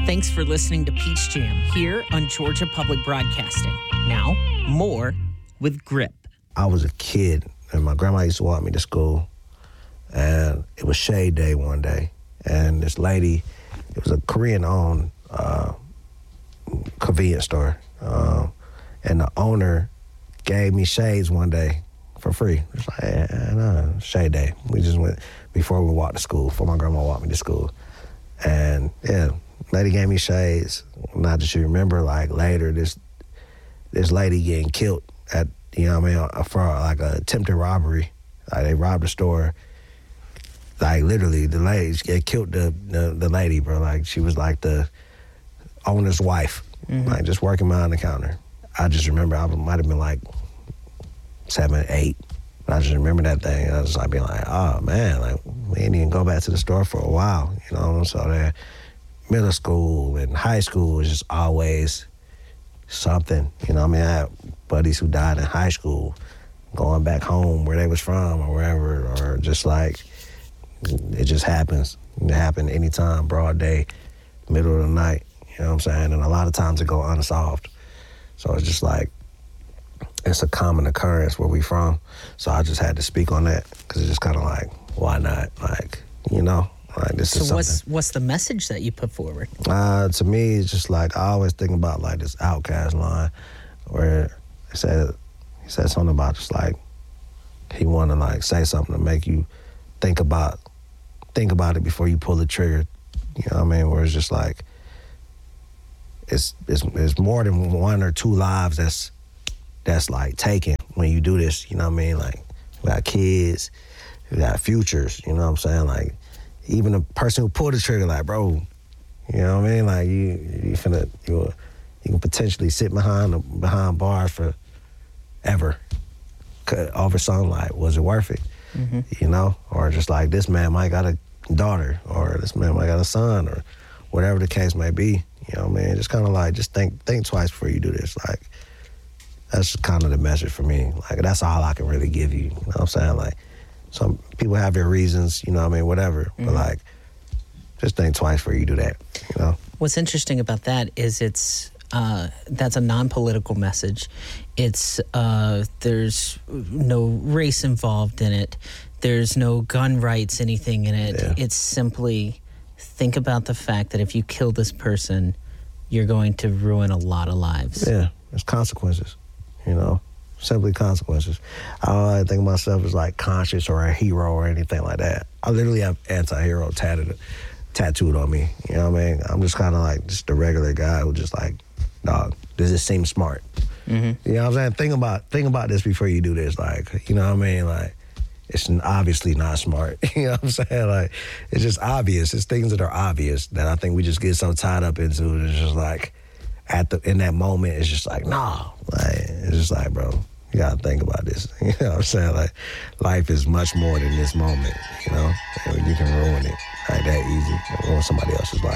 Thanks for listening to Peach Jam here on Georgia Public Broadcasting. Now, more with Grip. I was a kid, and my grandma used to walk me to school, and it was Shade Day one day, and this lady, it was a Korean-owned convenience store, and the owner gave me shades one day for free. It's like, no, Shade Day. We just went before we walked to school, before my grandma walked me to school. And yeah, lady gave me shades. Not that you remember, like later, this lady getting killed at, you know what I mean, for like a attempted robbery. Like they robbed the store. Like literally, the lady, it killed the lady, bro. Like she was like the owner's wife, like just working behind the counter. I just remember I might have been like 7, 8. I just remember that thing. I was like being like, oh man, like we didn't even go back to the store for a while, you know. So that middle school and high school was just always something, you know. I mean, I had buddies who died in high school, going back home where they was from or wherever, or just like it just happens. It happened anytime, broad day, middle of the night. You know what I'm saying? And a lot of times it go unsolved. So it's just like, it's a common occurrence where we from. So I just had to speak on that because it's just kind of like, why not? Like, you know, like this is something. So what's the message that you put forward? To me, it's just like, I always think about like this Outkast line where he said something about just like, he want to like say something to make you think about it before you pull the trigger. You know what I mean? Where it's just like, it's more than 1 or 2 lives that's like taken when you do this, you know what I mean? Like, we got kids, we got futures, you know what I'm saying? Like, even the person who pulled the trigger, like, bro, you know what I mean? Like, you can potentially sit behind bars forever over something like, was it worth it? Mm-hmm. You know? Or just like, this man might got a daughter, or this man might got a son, or whatever the case may be. You know what I mean? Just kind of like, just think twice before you do this. Like, that's kind of the message for me. Like, that's all I can really give you. You know what I'm saying? Like, some people have their reasons, you know what I mean, whatever. Mm-hmm. But, like, just think twice before you do that, you know? What's interesting about that is that's a non-political message. It's, there's no race involved in it. There's no gun rights, anything in it. Yeah. It's simply, think about the fact that if you kill this person, you're going to ruin a lot of lives. Yeah, there's consequences, you know, simply consequences. I don't like think of myself as like conscious or a hero or anything like that. I literally have anti-hero tattooed on me, you know what I mean? I'm just kind of like just a regular guy who just like, dog, does this seem smart? Mm-hmm. You know what I'm saying? Think about this before you do this, like, you know what I mean? Like, it's obviously not smart. You know what I'm saying? Like, it's just obvious. It's things that are obvious that I think we just get so tied up into. It's just like, in that moment, it's just like, nah. Like, it's just like, bro, you gotta think about this. You know what I'm saying? Like, life is much more than this moment, you know? And you can ruin it like that easy, ruin somebody else's life.